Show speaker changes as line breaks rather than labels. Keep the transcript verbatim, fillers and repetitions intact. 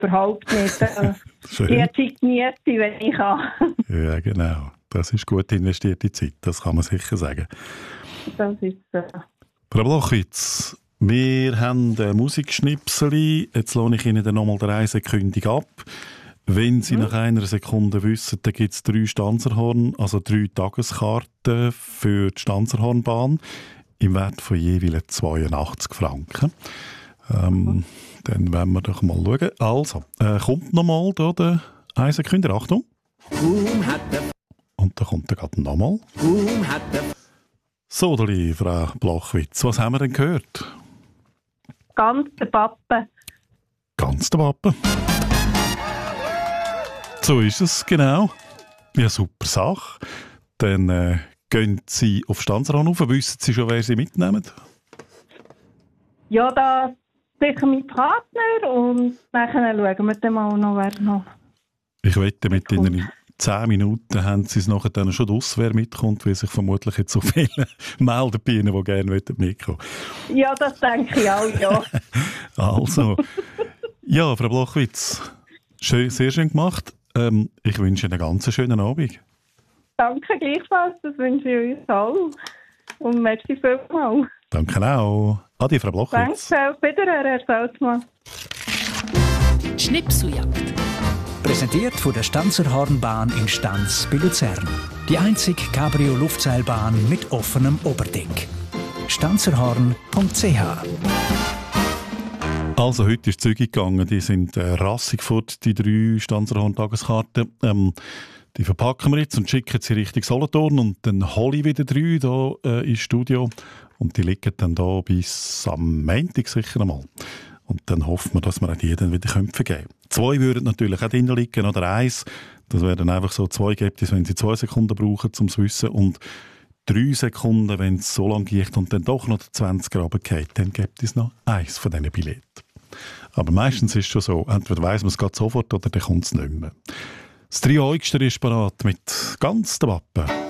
überhaupt nicht. Äh,
Schön.
ich habe Zeit genießt, wenn ich kann.
Ja, genau. Das ist gut investierte Zeit, das kann man sicher sagen.
Das ist so.
Frau Blochwitz, wir haben ein Musikschnipsel. Jetzt lohne ich Ihnen dann nochmal drei Sekunden ab. Wenn Sie mhm. nach einer Sekunde wissen, dann gibt es drei Stanzerhorn, also drei Tageskarten für die Stanzerhornbahn im Wert von jeweils zweiundachtzig Franken. Ähm, mhm. Dann wollen wir doch mal schauen. Also, äh, kommt nochmal da der eine Sekunde, Achtung. Und dann kommt er gerade nochmal. So, Dali, Frau Blochwitz, was haben wir denn gehört?
Ganz der Pappe.
Ganz der Pappe. So ist es, genau. Ja, super Sache. Dann äh, gehen Sie auf Stanzerhorn rauf. Wissen Sie schon, wer Sie mitnehmen?
Ja, da sicher mein Partner und dann schauen wir dann mal noch, wer noch...
Ich wette, mit Ihnen zehn Minuten haben Sie es nachher dann schon draus, wer mitkommt, weil sich vermutlich jetzt so viele melden bei Ihnen, die gerne mitkommen wollen.
Ja, das denke ich auch, ja.
Also, ja, Frau Blochwitz, schön, sehr schön gemacht. Ähm, ich wünsche Ihnen einen ganz schönen Abend.
Danke gleichfalls, das wünsche ich uns auch. Und merci vielmals.
Danke auch. Adi, Frau Blochwitz.
Danke, auf Wiederhören, Herr Salzmann.
Schnipseljagd. Präsentiert von der Stanzerhornbahn in Stanz bei Luzern. Die einzige Cabrio-Luftseilbahn mit offenem Oberdeck. stanzerhorn punkt c h.
Also, heute ist zügig gegangen. Die sind äh, rassig fort, die drei Stanzerhorn-Tageskarten. Ähm, die verpacken wir jetzt und schicken sie Richtung Solothurn. Und dann hole ich wieder drei hier äh, ins Studio. Und die liegen dann da bis am Montag sicher einmal. Und dann hoffen wir, dass wir auch die dann wieder vergeben können. Zwei würden natürlich auch drin liegen, oder eins. Das wären dann einfach so zwei Ergebnisse, wenn sie zwei Sekunden brauchen, um es zu wissen. Und drei Sekunden, wenn es so lange geht und dann doch noch der zwanziger runtergeht, dann gibt es noch eins von diesen Billetten. Aber meistens ist es schon so, entweder weiss man es gerade sofort oder dann kommt es nicht mehr. Das Trio Eugster ist parat mit ganz der Wappen.